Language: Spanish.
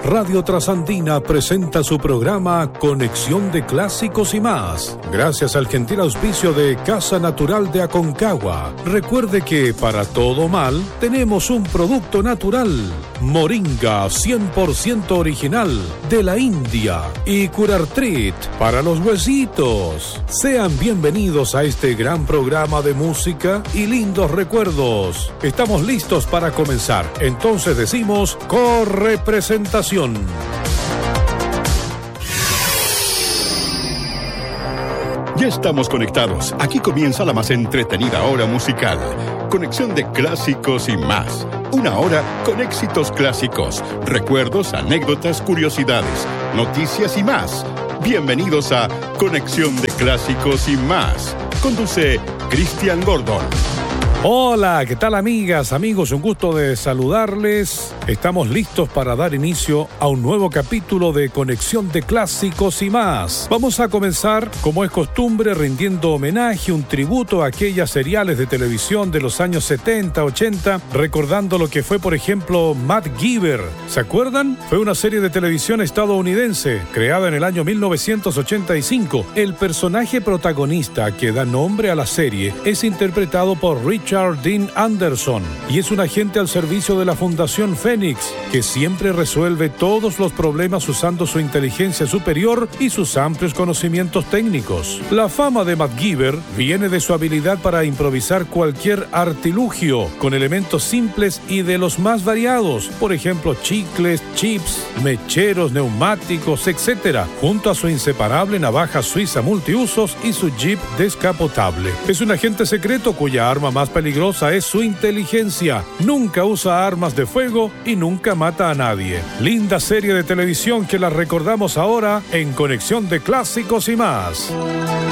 Radio Trasandina presenta su programa Conexión de Clásicos y más, gracias al gentil auspicio de Casa Natural de Aconcagua. Recuerde que para todo mal tenemos un producto natural, Moringa 100% original de la India y Curartrit para los huesitos. Sean bienvenidos a este gran programa de música y lindos recuerdos. Estamos listos para comenzar, entonces decimos corre presentación. Ya estamos conectados. Aquí comienza la más entretenida hora musical. Conexión de clásicos y más. Una hora con éxitos clásicos, recuerdos, anécdotas, curiosidades, noticias y más. Bienvenidos a Conexión de Clásicos y más. Conduce Cristian Gordon. Hola, ¿qué tal amigas, amigos? Un gusto de saludarles. Estamos listos para dar inicio a un nuevo capítulo de Conexión de Clásicos y más. Vamos a comenzar, como es costumbre, rindiendo homenaje, un tributo a aquellas seriales de televisión de los años 70, 80, recordando lo que fue, por ejemplo, MacGyver. ¿Se acuerdan? Fue una serie de televisión estadounidense, creada en el año 1985. El personaje protagonista que da nombre a la serie es interpretado por Richard Dean Anderson y es un agente al servicio de la Fundación Fénix que siempre resuelve todos los problemas usando su inteligencia superior y sus amplios conocimientos técnicos. La fama de MacGyver viene de su habilidad para improvisar cualquier artilugio con elementos simples y de los más variados, por ejemplo chicles, chips, mecheros, neumáticos, etc., junto a su inseparable navaja suiza multiusos y su jeep descapotable. Es un agente secreto cuya arma más peligrosa es su inteligencia. Nunca usa armas de fuego y nunca mata a nadie. Linda serie de televisión que la recordamos ahora en Conexión de Clásicos y más.